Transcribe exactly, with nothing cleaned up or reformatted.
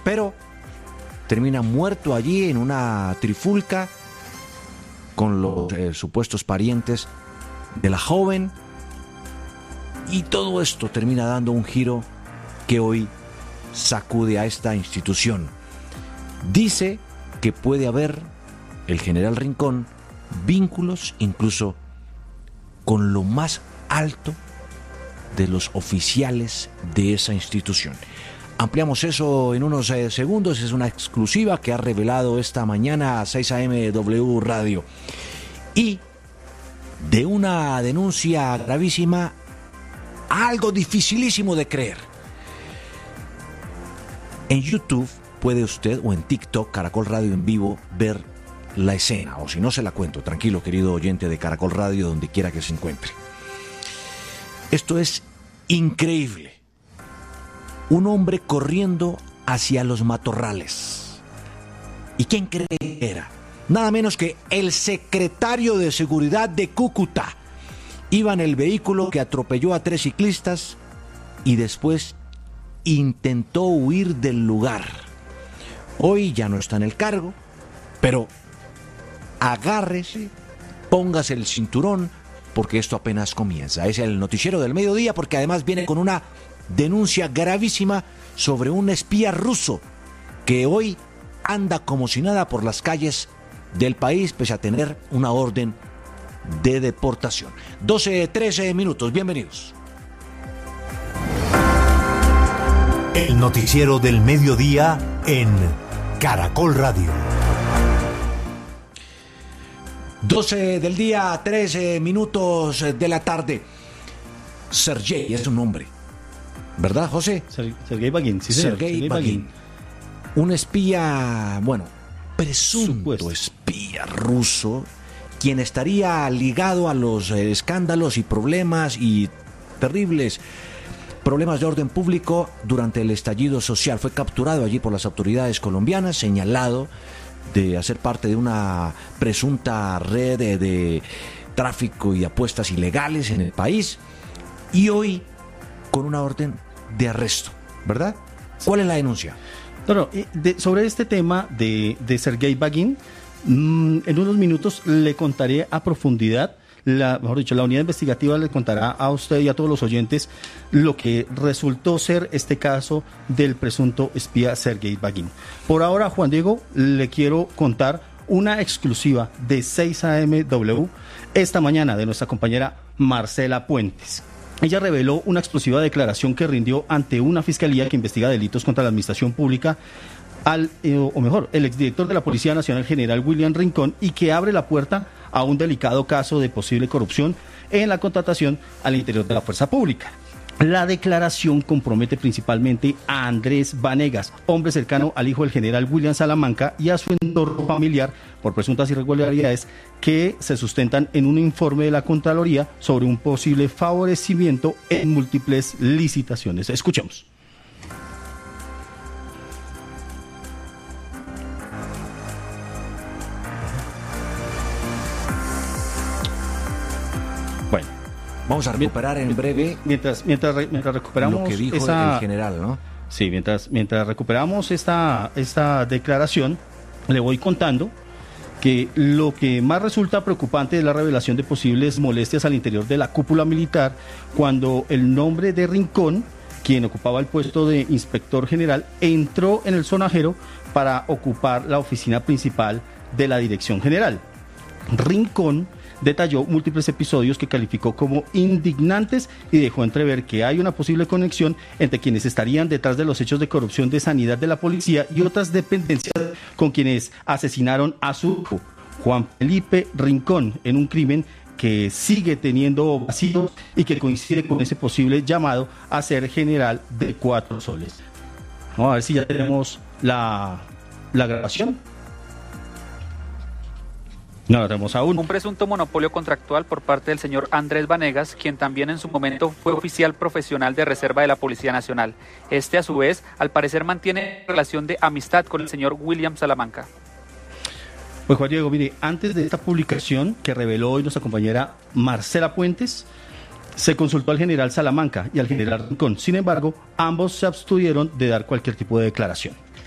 pero termina muerto allí en una trifulca con los eh, supuestos parientes de la joven, y todo esto termina dando un giro que hoy sacude a esta institución. Dice que puede haber, el general Rincón, vínculos incluso con lo más alto de los oficiales de esa institución. Ampliamos eso en unos eh, segundos. Es una exclusiva que ha revelado esta mañana a seis A M W Radio. Y de una denuncia gravísima a algo dificilísimo de creer. En YouTube puede usted, o en TikTok, Caracol Radio en vivo, ver la escena. O si no, se la cuento. Tranquilo, querido oyente de Caracol Radio, donde quiera que se encuentre. Esto es increíble. Un hombre corriendo hacia los matorrales. ¿Y quién cree que era? Nada menos que el secretario de Seguridad de Cúcuta. Iba en el vehículo que atropelló a tres ciclistas y después intentó huir del lugar. Hoy ya no está en el cargo, pero agárrese, póngase el cinturón, porque esto apenas comienza. Es el noticiero del mediodía, porque además viene con una denuncia gravísima sobre un espía ruso que hoy anda como si nada por las calles del país, pese a tener una orden de deportación. doce, trece minutos, bienvenidos. El noticiero del mediodía en Caracol Radio. doce del día, trece minutos de la tarde. Sergei es un nombre, ¿verdad, José? Ser, Sergei Bagin, sí, señor. Sergei Sergei Bagin. Bagin. Un espía, bueno, presunto Supuesto. espía ruso, quien estaría ligado a los eh, escándalos y problemas y terribles problemas de orden público durante el estallido social. Fue capturado allí por las autoridades colombianas, señalado de hacer parte de una presunta red de, de tráfico y apuestas ilegales en el país, y hoy con una orden de arresto, ¿verdad? ¿Cuál es la denuncia? No, no, de, sobre este tema de, de Sergei Bagin, mmm, en unos minutos le contaré a profundidad. La, mejor dicho, la unidad investigativa le contará a usted y a todos los oyentes lo que resultó ser este caso del presunto espía Sergei Bagin. Por ahora, Juan Diego, le quiero contar una exclusiva de seis A M W esta mañana de nuestra compañera Marcela Puentes. Ella reveló una exclusiva declaración que rindió ante una fiscalía que investiga delitos contra la administración pública al, eh, o mejor, el exdirector de la Policía Nacional, general William Rincón, y que abre la puerta a un delicado caso de posible corrupción en la contratación al interior de la fuerza pública. La declaración compromete principalmente a Andrés Vanegas, hombre cercano al hijo del general William Salamanca, y a su entorno familiar por presuntas irregularidades que se sustentan en un informe de la Contraloría sobre un posible favorecimiento en múltiples licitaciones. Escuchemos. Bueno, vamos a recuperar en breve mientras mientras mientras recuperamos lo que dijo esa, el general, ¿no? Sí, mientras mientras recuperamos esta esta declaración, le voy contando que lo que más resulta preocupante es la revelación de posibles molestias al interior de la cúpula militar, cuando el nombre de Rincón, quien ocupaba el puesto de inspector general, entró en el sonajero para ocupar la oficina principal de la dirección general. Rincón detalló múltiples episodios que calificó como indignantes y dejó entrever que hay una posible conexión entre quienes estarían detrás de los hechos de corrupción de sanidad de la policía y otras dependencias con quienes asesinaron a su hijo, Juan Felipe Rincón, en un crimen que sigue teniendo vacíos y que coincide con ese posible llamado a ser general de Cuatro Soles. Vamos a ver si ya tenemos la, la grabación. No lo tenemos aún. Un presunto monopolio contractual por parte del señor Andrés Vanegas, quien también en su momento fue oficial profesional de reserva de la Policía Nacional. Este, a su vez, al parecer mantiene relación de amistad con el señor William Salamanca. Pues Juan Diego, mire, antes de esta publicación que reveló hoy nuestra compañera Marcela Puentes, se consultó al general Salamanca y al general Rincón. Sin embargo, ambos se abstuvieron de dar cualquier tipo de declaración.